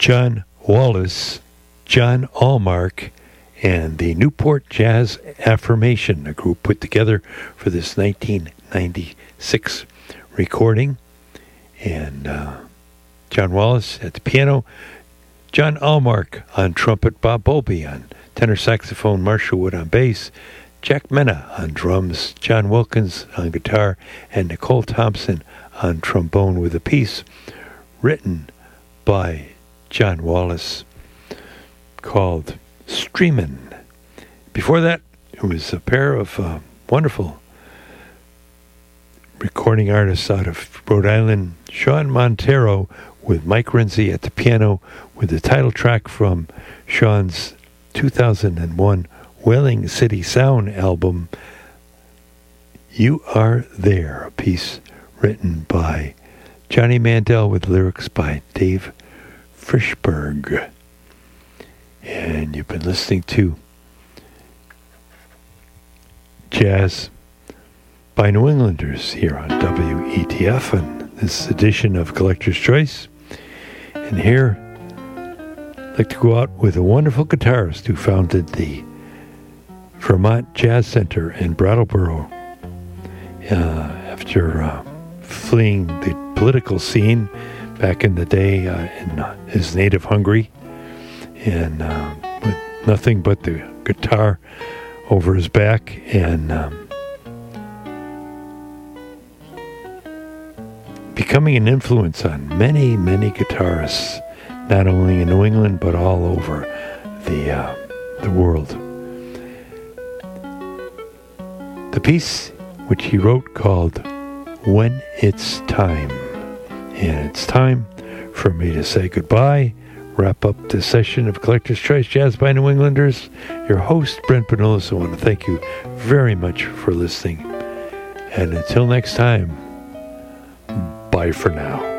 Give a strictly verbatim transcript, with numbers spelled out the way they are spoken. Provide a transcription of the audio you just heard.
John Wallace, John Allmark, and the Newport Jazz Affirmation, a group put together for this nineteen ninety-six recording. And uh, John Wallace at the piano, John Allmark on trumpet, Bob Bowlby on tenor saxophone, Marshall Wood on bass, Jack Mena on drums, John Wilkins on guitar, and Nicole Thompson on trombone, with a piece written by John Wallace called Streamin'. Before that, it was a pair of uh, wonderful recording artists out of Rhode Island, Sean Montero with Mike Renzi at the piano, with the title track from Sean's two thousand one Whaling City Sound album, You Are There, a piece written by Johnny Mandel with lyrics by Dave Frischberg. And you've been listening to Jazz by New Englanders here on W E T F and this edition of Collector's Choice. And here, I'd like to go out with a wonderful guitarist who founded the Vermont Jazz Center in Brattleboro uh, after uh, fleeing the political scene back in the day uh, in uh, his native Hungary, and uh, with nothing but the guitar over his back, and um, becoming an influence on many, many guitarists, not only in New England but all over the uh, the world. The piece which he wrote called When It's Time. And it's time for me to say goodbye, wrap up this session of Collector's Choice Jazz by New Englanders. Your host, Brent Panolis, I want to thank you very much for listening. And until next time, bye for now.